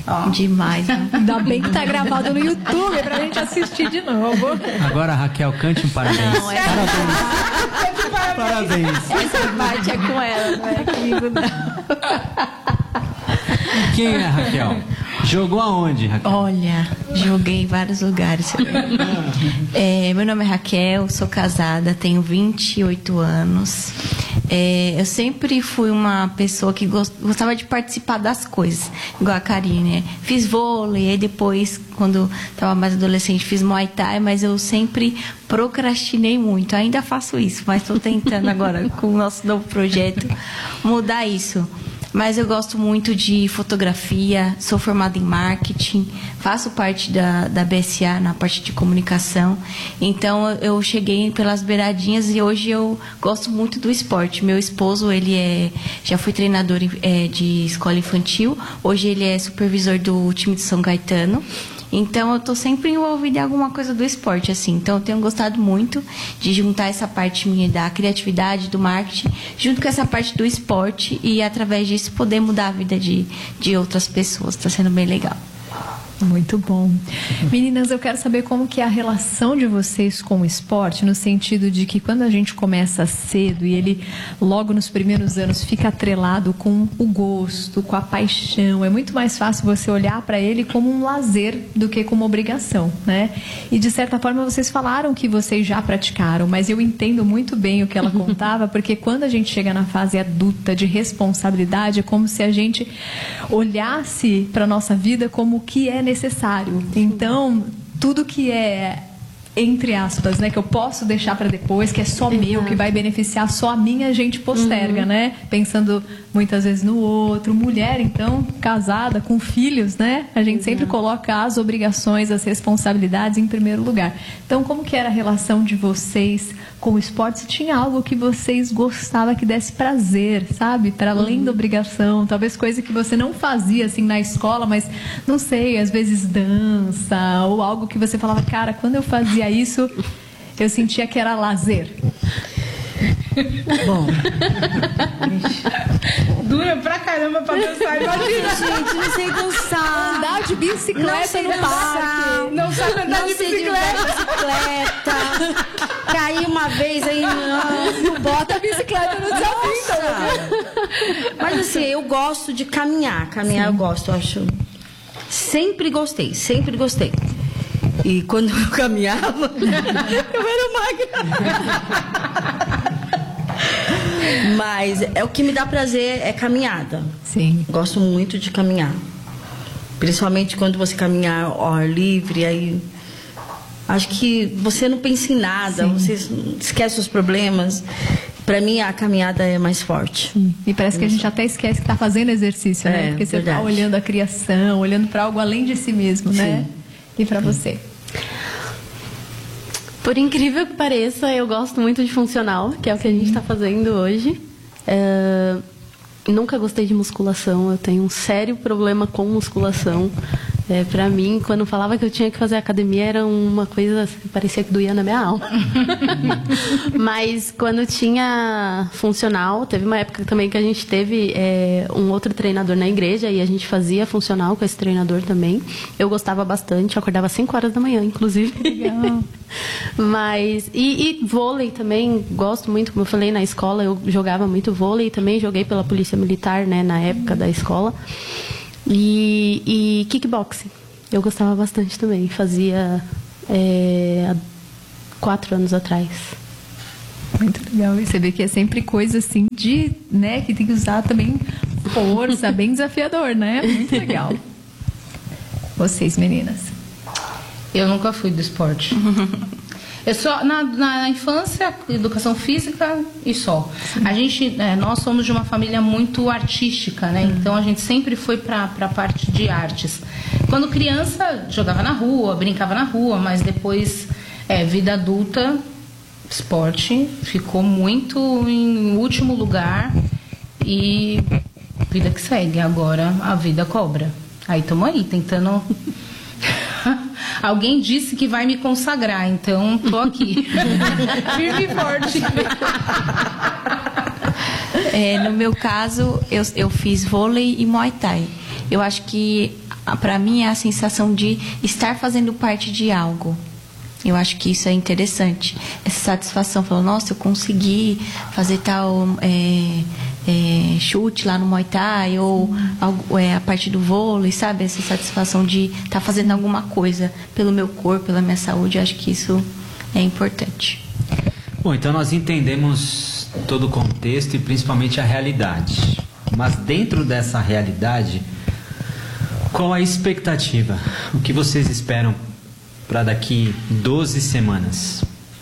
Demais, né? Ainda bem que tá gravado no YouTube pra gente assistir de novo. Agora, Raquel, cante um parabéns. Não, Parabéns. essa parte é com ela, não é comigo, não. Quem é Raquel? Jogou aonde, Raquel? Olha, joguei em vários lugares. Meu nome é Raquel, sou casada, tenho 28 anos. Eu sempre fui uma pessoa que gostava de participar das coisas, igual a Karine, né? Fiz vôlei, aí depois, quando estava mais adolescente, fiz Muay Thai, mas eu sempre procrastinei muito. Ainda faço isso, mas estou tentando agora, com o nosso novo projeto, mudar isso. Mas eu gosto muito de fotografia, sou formada em marketing, faço parte da BSA na parte de comunicação. Então eu cheguei pelas beiradinhas e hoje eu gosto muito do esporte. Meu esposo, já foi treinador de escola infantil, hoje ele é supervisor do time de São Caetano. Então, eu estou sempre envolvida em alguma coisa do esporte, assim. Então, eu tenho gostado muito de juntar essa parte minha da criatividade, do marketing, junto com essa parte do esporte e, através disso, poder mudar a vida de outras pessoas. Está sendo bem legal. Muito bom. Meninas, eu quero saber como que é a relação de vocês com o esporte, no sentido de que quando a gente começa cedo e ele logo nos primeiros anos fica atrelado com o gosto, com a paixão, é muito mais fácil você olhar para ele como um lazer do que como obrigação, né? E de certa forma vocês falaram que vocês já praticaram, mas eu entendo muito bem o que ela contava, porque quando a gente chega na fase adulta de responsabilidade, é como se a gente olhasse para a nossa vida como o que é necessário. Então, tudo que é, entre aspas, né, que eu posso deixar para depois, que é só meu, que vai beneficiar só a minha, a gente posterga, né? Pensando muitas vezes no outro. Mulher, então, casada, com filhos, né? A gente sempre coloca as obrigações, as responsabilidades em primeiro lugar. Então, como que era a relação de vocês com o esporte? Se tinha algo que vocês gostavam que desse prazer, sabe? Para além da obrigação, talvez coisa que você não fazia, assim, na escola, mas, não sei, às vezes dança, ou algo que você falava, cara, quando eu fazia isso, eu sentia que era lazer. Bom, dura pra caramba pra dançar. Imagina, gente, não sei dançar. Andar de bicicleta no parque. Não sabe andar Não de sei bicicleta. bicicleta. Caí uma vez aí. Não bota a bicicleta no desafio, então. Mas assim, eu gosto de caminhar. Caminhar eu gosto, eu acho. Sempre gostei, sempre gostei. E quando eu caminhava, eu era magra. Mas o que me dá prazer é caminhada. Sim. Gosto muito de caminhar. Principalmente quando você caminha ao ar livre, aí acho que você não pensa em nada, você esquece os problemas. Para mim, a caminhada é mais forte. Sim. E parece que a gente até esquece que está fazendo exercício, né? Porque você está olhando a criação, olhando para algo além de si mesmo, né? E para você? Por incrível que pareça, eu gosto muito de funcional, que é o que a gente está fazendo hoje. Nunca gostei de musculação, eu tenho um sério problema com musculação. Pra mim, quando falava que eu tinha que fazer academia, era uma coisa que parecia que doía na minha alma. Mas quando tinha funcional, teve uma época também que a gente teve um outro treinador na igreja e a gente fazia funcional com esse treinador também. Eu gostava bastante, eu acordava às 5 horas da manhã, inclusive. Legal. Mas, e vôlei também, gosto muito, como eu falei, na escola eu jogava muito vôlei, também joguei pela Polícia Militar, né, na época da escola. E kickboxing, eu gostava bastante também, fazia há 4 anos atrás. Muito legal, e você vê que é sempre coisa assim de, né, que tem que usar também força, bem desafiador, né? Muito legal. Vocês, meninas? Eu nunca fui do esporte. Eu só na infância, educação física e só. A gente, nós somos de uma família muito artística, né? Então a gente sempre foi para a parte de artes. Quando criança, jogava na rua, brincava na rua, mas depois, vida adulta, esporte ficou muito em último lugar e vida que segue. Agora a vida cobra. Aí estamos aí, tentando... Alguém disse que vai me consagrar, então tô aqui. Firme e forte. No meu caso, eu fiz vôlei e Muay Thai. Eu acho que para mim é a sensação de estar fazendo parte de algo. Eu acho que isso é interessante. Essa satisfação, falando, nossa, eu consegui fazer tal chute lá no Muay Thai, ou a parte do vôlei, sabe? Essa satisfação de estar fazendo alguma coisa pelo meu corpo, pela minha saúde, eu acho que isso é importante. Bom, então nós entendemos todo o contexto e principalmente a realidade. Mas dentro dessa realidade, qual a expectativa? O que vocês esperam para daqui 12 semanas?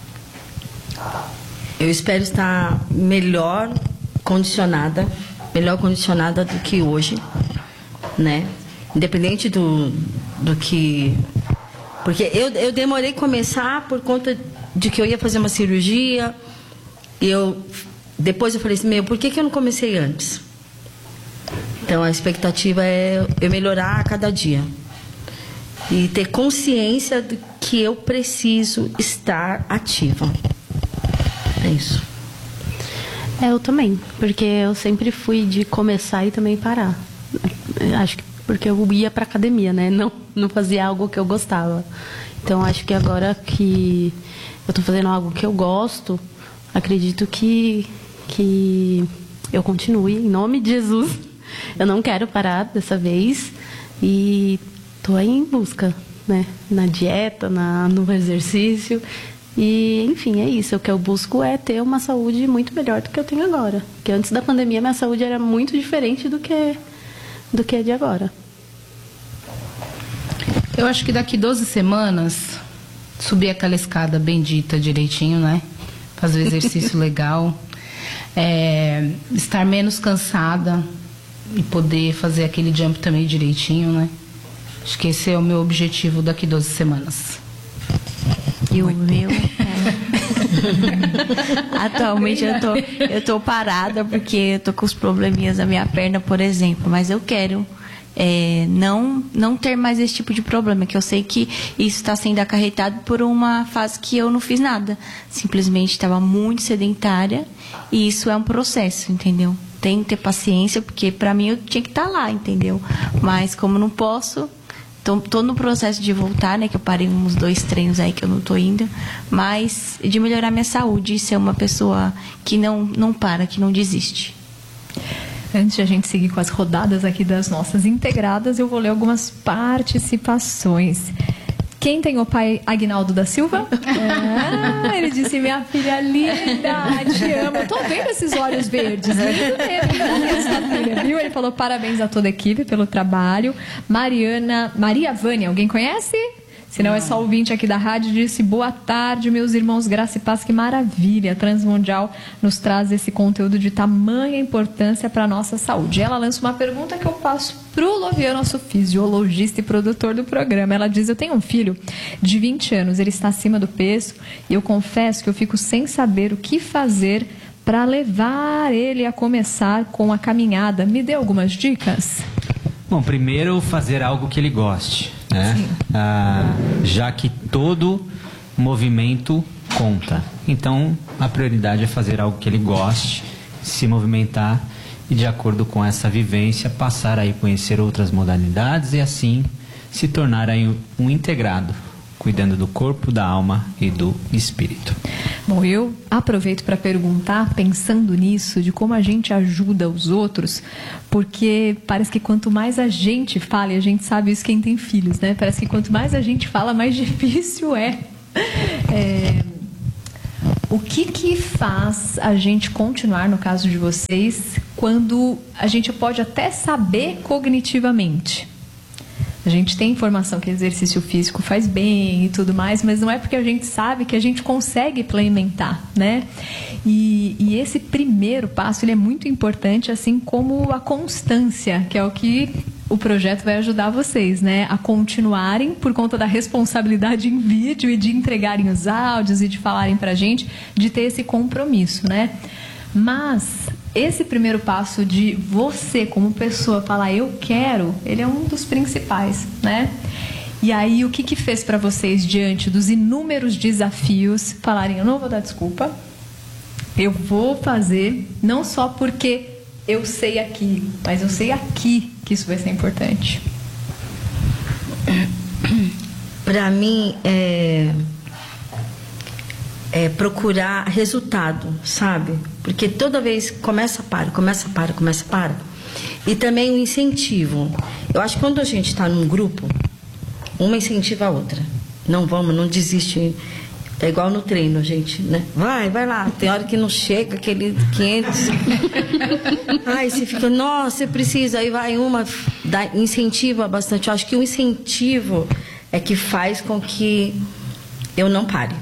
Eu espero estar melhor condicionada do que hoje, né? Independente do que... Porque eu demorei a começar por conta de que eu ia fazer uma cirurgia, e depois eu falei assim, por que eu não comecei antes? Então a expectativa é eu melhorar a cada dia. E ter consciência de que eu preciso estar ativa. É isso. Eu também, porque eu sempre fui de começar e também parar. Acho que porque eu ia pra academia, né? Não fazia algo que eu gostava. Então acho que agora que eu tô fazendo algo que eu gosto, acredito que eu continue, em nome de Jesus. Eu não quero parar dessa vez e tô aí em busca, né? Na dieta, no exercício. E, enfim, é isso. O que eu busco é ter uma saúde muito melhor do que eu tenho agora. Porque antes da pandemia, minha saúde era muito diferente do que é de agora. Eu acho que daqui 12 semanas, subir aquela escada bendita direitinho, né? Fazer o exercício legal. Estar menos cansada e poder fazer aquele jump também direitinho, né? Acho que esse é o meu objetivo daqui 12 semanas. E o meu atualmente eu tô parada porque eu tô com os probleminhas na minha perna, por exemplo, mas eu quero não ter mais esse tipo de problema, que eu sei que isso está sendo acarretado por uma fase que eu não fiz nada, simplesmente estava muito sedentária, e isso é um processo, entendeu? Tem que ter paciência, porque para mim eu tinha que estar lá, entendeu? Mas como não posso, tô no processo de voltar, né? Que eu parei uns 2 treinos aí que eu não tô indo, mas de melhorar minha saúde e ser uma pessoa que não para, que não desiste. Antes de a gente seguir com as rodadas aqui das nossas integradas, eu vou ler algumas participações. Quem tem o pai Aguinaldo da Silva? Ele disse, minha filha linda, te amo. Eu tô vendo esses olhos verdes. Filha, viu? Ele falou, parabéns a toda a equipe pelo trabalho. Maria Vânia, alguém conhece? Se não, é só ouvinte aqui da rádio, disse, boa tarde, meus irmãos, graça e paz, que maravilha. A Transmundial nos traz esse conteúdo de tamanha importância para a nossa saúde. Ela lança uma pergunta que eu passo para o Lovian, nosso fisiologista e produtor do programa. Ela diz, eu tenho um filho de 20 anos, ele está acima do peso, e eu confesso que eu fico sem saber o que fazer para levar ele a começar com a caminhada. Me dê algumas dicas? Bom, primeiro fazer algo que ele goste, né? Já que todo movimento conta. Então, a prioridade é fazer algo que ele goste, se movimentar e, de acordo com essa vivência, passar a conhecer outras modalidades e, assim, se tornar aí um integrado, cuidando do corpo, da alma e do espírito. Bom, eu aproveito para perguntar, pensando nisso, de como a gente ajuda os outros, porque parece que quanto mais a gente fala, e a gente sabe isso quem tem filhos, né? Parece que quanto mais a gente fala, mais difícil é. O que faz a gente continuar, no caso de vocês, quando a gente pode até saber cognitivamente? A gente tem informação que exercício físico faz bem e tudo mais, mas não é porque a gente sabe que a gente consegue implementar, né? E esse primeiro passo, ele é muito importante, assim como a constância, que é o que o projeto vai ajudar vocês, né? A continuarem por conta da responsabilidade em vídeo e de entregarem os áudios e de falarem pra gente, de ter esse compromisso, né? Mas esse primeiro passo de você, como pessoa, falar eu quero, ele é um dos principais, né? E aí, o que fez para vocês, diante dos inúmeros desafios, falarem, eu não vou dar desculpa, eu vou fazer, não só porque eu sei aqui, mas eu sei aqui que isso vai ser importante? Para mim, é procurar resultado, sabe? Porque toda vez começa, para. E também o incentivo. Eu acho que quando a gente está num grupo, uma incentiva a outra. Não desiste. É igual no treino, a gente, né? Vai lá. Tem hora que não chega, aquele 500. Aí você fica, nossa, você precisa. Aí vai uma, incentiva bastante. Eu acho que o incentivo é que faz com que eu não pare.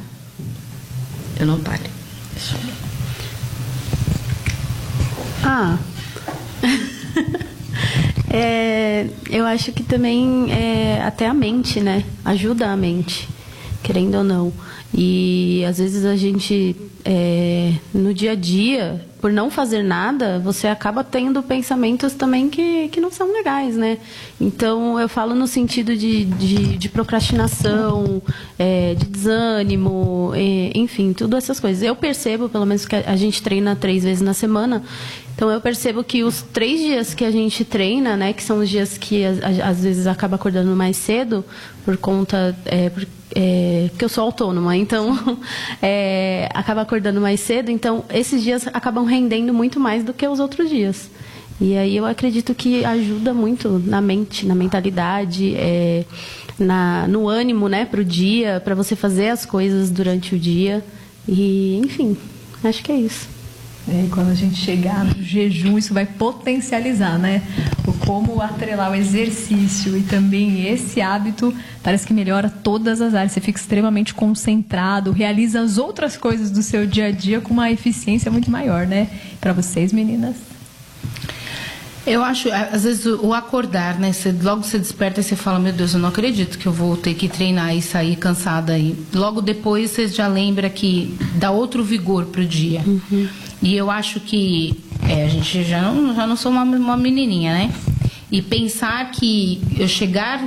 Eu acho que também até a mente, né? Ajuda a mente, querendo ou não. E às vezes a gente, no dia a dia, por não fazer nada, você acaba tendo pensamentos também que não são legais, né? Então, eu falo no sentido de procrastinação, de desânimo, enfim, tudo essas coisas. Eu percebo, pelo menos, que a gente treina 3 vezes na semana. Então, eu percebo que os 3 dias que a gente treina, né, que são os dias que às vezes acaba acordando mais cedo, por conta... porque eu sou autônoma, então acaba acordando mais cedo, então esses dias acabam rendendo muito mais do que os outros dias. E aí eu acredito que ajuda muito na mente, na mentalidade, no ânimo, né, para o dia, para você fazer as coisas durante o dia. E, enfim, acho que é isso. E quando a gente chegar no jejum, isso vai potencializar, né? Como atrelar o exercício e também esse hábito, parece que melhora todas as áreas. Você fica extremamente concentrado, realiza as outras coisas do seu dia a dia com uma eficiência muito maior, né? Para vocês, meninas? Eu acho, às vezes, o acordar, né? Logo você desperta e você fala, meu Deus, eu não acredito que eu vou ter que treinar e sair cansada aí. Logo depois você já lembra que dá outro vigor pro dia. Uhum. E eu acho que a gente já não sou uma menininha, né? E pensar que eu chegar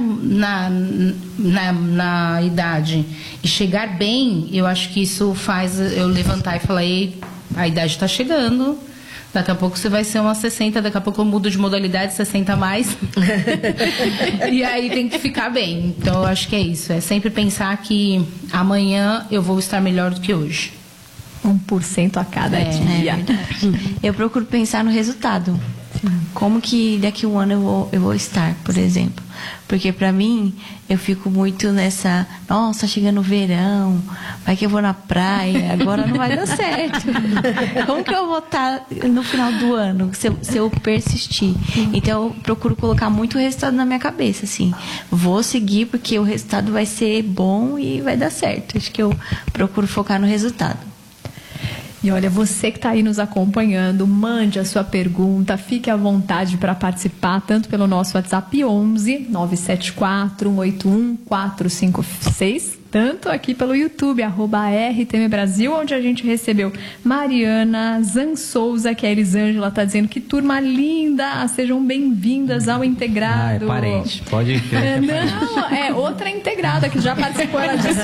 na idade e chegar bem, eu acho que isso faz eu levantar e falar, ei, a idade está chegando. Daqui a pouco você vai ser uma 60, daqui a pouco eu mudo de modalidade, 60 a mais. E aí tem que ficar bem. Então eu acho que é isso. É sempre pensar que amanhã eu vou estar melhor do que hoje. 1% a cada dia. Eu procuro pensar no resultado. Sim. Como que daqui a um ano eu vou estar, por exemplo. Porque pra mim, eu fico muito nessa... Nossa, chegando o verão, vai que eu vou na praia, agora não vai dar certo. Como que eu vou estar no final do ano, se eu persistir? Então, eu procuro colocar muito o resultado na minha cabeça, assim. Vou seguir porque o resultado vai ser bom e vai dar certo. Acho que eu procuro focar no resultado. E olha, você que está aí nos acompanhando, mande a sua pergunta, fique à vontade para participar, tanto pelo nosso WhatsApp 11 974 181 456, tanto aqui pelo YouTube, @RTM Brasil, onde a gente recebeu Mariana Zansouza, que a Elisângela está dizendo que turma linda, sejam bem-vindas ao Integrado. É parente, pode crer. Não, é outra integrada que já participou, ela disse,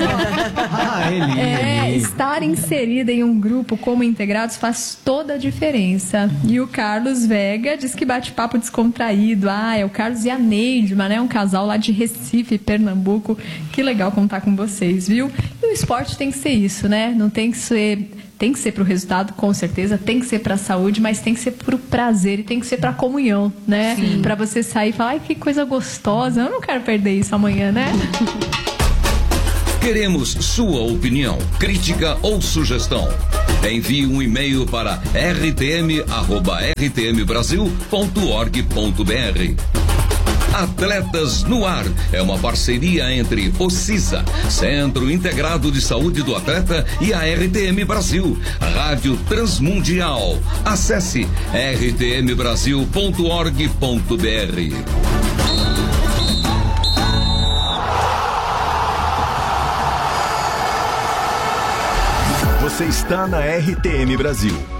estar inserida em um grupo como Integrados faz toda a diferença. E o Carlos Vega diz que bate-papo descontraído. É o Carlos e a Neidma, né? Um casal lá de Recife, Pernambuco. Que legal contar com vocês, viu? E o esporte tem que ser isso, né? Não tem que ser... Tem que ser para o resultado, com certeza, tem que ser para a saúde, mas tem que ser para o prazer e tem que ser para a comunhão, né? Para você sair e falar, ai, que coisa gostosa, eu não quero perder isso amanhã, né? Queremos sua opinião, crítica ou sugestão. Envie um e-mail para rtm@rtmbrasil.org.br. Atletas no Ar é uma parceria entre o CISA, Centro Integrado de Saúde do Atleta, e a RTM Brasil, Rádio Transmundial. Acesse rtmbrasil.org.br. Você está na RTM Brasil.